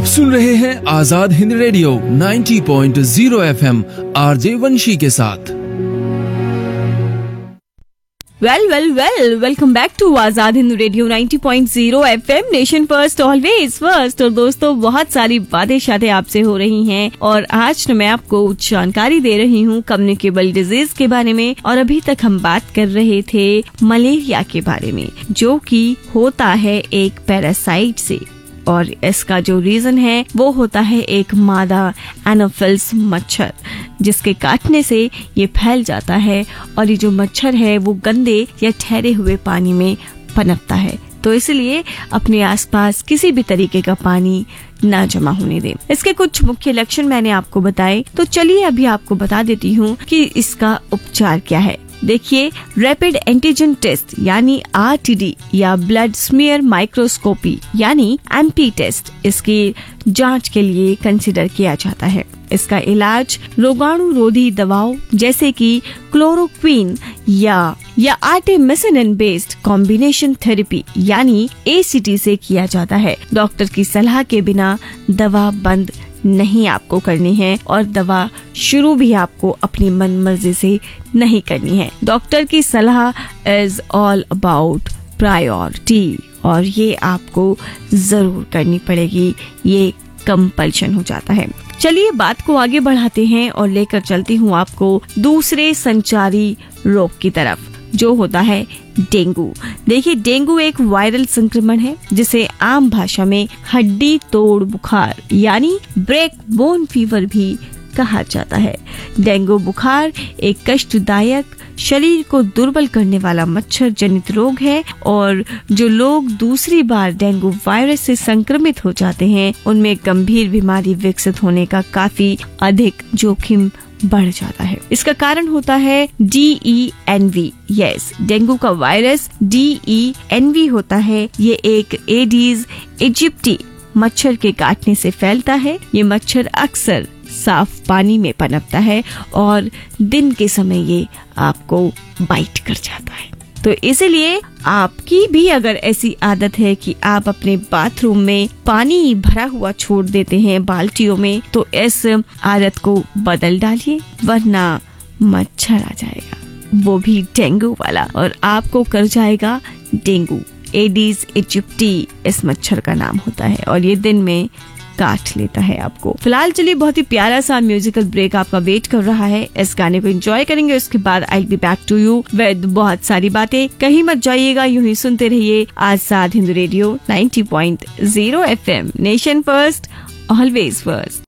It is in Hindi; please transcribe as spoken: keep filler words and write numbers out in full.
सुन रहे हैं आजाद हिंद रेडियो नब्बे पॉइंट शून्य एफएम आरजे वंशी के साथ। Well well well welcome back to Azad Hind radio नब्बे पॉइंट शून्य FM, nation first always first. और दोस्तों, बहुत सारी बातें शायद आपसे हो रही हैं और आज मैं आपको जानकारी दे रही हूँ कम्युनिकेबल डिजीज के बारे में। और अभी तक हम बात कर रहे थे मलेरिया के बारे में, जो कि होता है एक पैरासाइट से, और इसका जो रीजन है वो होता है एक मादा एनोफिल्स मच्छर, जिसके काटने से ये फैल जाता है और ये जो मच्छर है वो गंदे या ठहरे हुए पानी में पनपता है। तो इसलिए अपने आसपास किसी भी तरीके का पानी ना जमा होने दें। इसके कुछ मुख्य लक्षण मैंने आपको बताए, तो चलिए अभी आपको बता देती हूँ कि इसका उपचार क्या है। देखिए, रैपिड एंटीजन टेस्ट यानी आर टी डी या ब्लड स्मीयर माइक्रोस्कोपी यानी एम पी टेस्ट इसकी जांच के लिए कंसिडर किया जाता है। इसका इलाज रोगाणु रोधी दवाओं जैसे कि क्लोरोक्वीन या या आर्टेमिसिनिन बेस्ड कॉम्बिनेशन थेरेपी यानी ए सी टी से किया जाता है। डॉक्टर की सलाह के बिना दवा बंद नहीं आपको करनी है और दवा शुरू भी आपको अपनी मन मर्जी से नहीं करनी है। डॉक्टर की सलाह इज ऑल अबाउट प्रायोरिटी और ये आपको जरूर करनी पड़ेगी, ये कंपल्शन हो जाता है। चलिए बात को आगे बढ़ाते हैं और लेकर चलती हूँ आपको दूसरे संचारी रोग की तरफ, जो होता है डेंगू। देखिए, डेंगू एक वायरल संक्रमण है जिसे आम भाषा में हड्डी तोड़ बुखार यानी ब्रेक बोन फीवर भी कहा जाता है। डेंगू बुखार एक कष्टदायक, शरीर को दुर्बल करने वाला मच्छर जनित रोग है और जो लोग दूसरी बार डेंगू वायरस से संक्रमित हो जाते हैं उनमें गंभीर बीमारी विकसित होने का काफी अधिक जोखिम बढ़ जाता है। इसका कारण होता है D E N V. Yes, dengue का virus D E N V होता है। ये एक एडीज इजिप्टी मच्छर के काटने से फैलता है। ये मच्छर अक्सर साफ पानी में पनपता है और दिन के समय ये आपको बाइट कर जाता है। तो इसलिए आपकी भी अगर ऐसी आदत है कि आप अपने बाथरूम में पानी भरा हुआ छोड़ देते हैं बाल्टियों में, तो इस आदत को बदल डालिए, वरना मच्छर आ जाएगा, वो भी डेंगू वाला, और आपको कर जाएगा डेंगू। एडीज इजिप्टी इस मच्छर का नाम होता है और ये दिन में काट लेता है आपको। फिलहाल चलिए, बहुत ही प्यारा सा म्यूजिकल ब्रेक आपका वेट कर रहा है। इस गाने को एंजॉय करेंगे, उसके बाद I will be back to you with बहुत सारी बातें। कहीं मत जाइएगा, यूं ही सुनते रहिए आजाद हिंद रेडियो नब्बे पॉइंट शून्य FM, nation first always first.